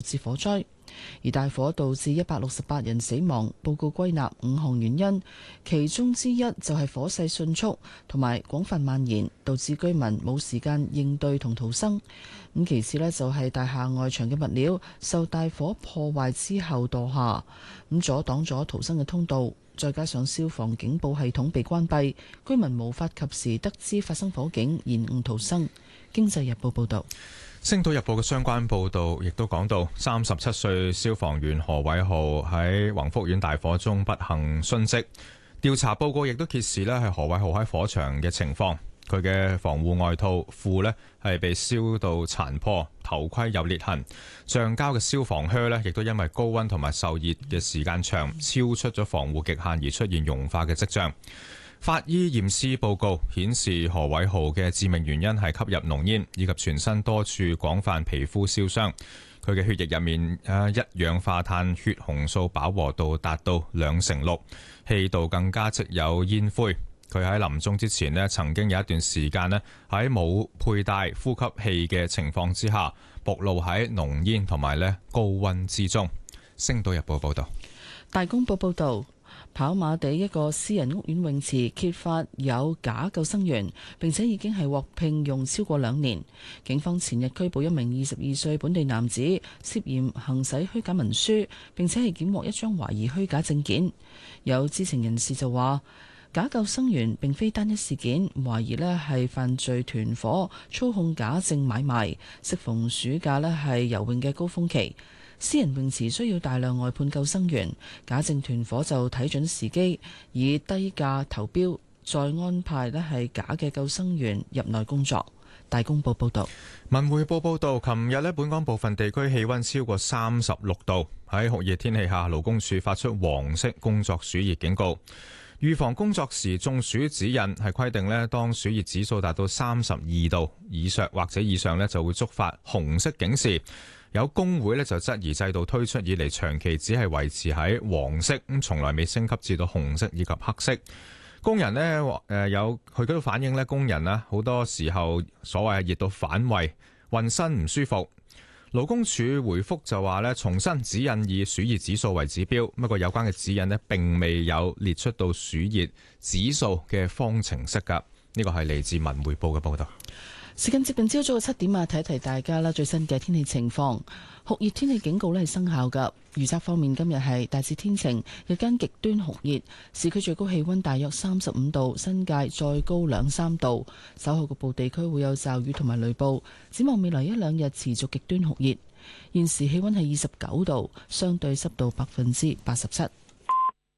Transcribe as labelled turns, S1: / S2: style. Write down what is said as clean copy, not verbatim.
S1: 致火災。而大火導致168人死亡，報告歸納5項原因，其中之一就係火勢迅速同埋廣泛蔓延，導致居民冇時間應對同逃生。咁其次呢，就係大廈外牆嘅物料受大火破壞之後墮下，咁阻擋咗逃生嘅通道。再加上消防警報系統被關閉，居民無法及時得知發生火警，延誤逃生。經濟日報報導。
S2: 星島日報嘅相關報導亦都講到，37歲消防員何偉豪喺宏福苑大火中不幸殉職。調查報告亦都揭示係何偉豪喺火場嘅情況，佢嘅防護外套褲係被燒到殘破，頭盔有裂痕，橡膠嘅消防靴亦都因為高溫同埋受熱嘅時間長，超出咗防護極限而出現融化嘅跡象。法醫驗屍報告顯示，何偉豪嘅致命原因係吸入濃煙以及全身多處廣泛皮膚燒傷。佢嘅血液入面一氧化碳血紅素飽和度達到2/6，氣道更加積有煙灰。佢喺臨終之前曾經有一段時間喺冇佩戴呼吸器嘅情況之下，暴露喺濃煙同埋高溫之中。星島日報報道。
S1: 大公報報道，跑馬地一個私人屋苑泳池揭發有假救生員，並且已經係獲聘用超過2年。警方前日拘捕一名22歲本地男子，涉嫌行使虛假文書，並且係檢獲一張懷疑虛假證件。有知情人士就話，假救生員並非單一事件，懷疑係犯罪團伙操控假證買賣。適逢暑假係游泳嘅高峰期，私人泳池需要大量外判救生員，假證團伙就睇準時機，以低價投標，再安排係假嘅救生員入內工作。大公報報道。
S2: 文匯報報道，琴日本港部分地區氣溫超過36度，喺酷熱天氣下，勞工處發出黃色工作暑熱警告。預防工作時中暑指引係規定當暑熱指數達到32度以上或者以上就會觸發紅色警示。有工會就質疑制度推出以嚟長期只係維持喺黃色，從來未升級至到紅色以及黑色。工人有佢嗰度反映工人好多時候所謂係熱到反胃、渾身唔舒服。勞工處回覆就話重申指引以暑熱指數為指標，不過有關嘅指引並未有列出到暑熱指數嘅方程式㗎。呢個係嚟自文匯報嘅報道。
S1: 時間接近朝早嘅7點啊，提一提大家啦，最新嘅天氣情況。酷熱天氣警告係生效㗎。預測方面，今日係大致天晴，日間極端酷熱，市區最高氣溫大約35度，新界再高2-3度。稍後局部地區會有驟雨同埋雷暴。展望未來1-2日持續極端酷熱。現時氣溫係29度，相對濕度87%。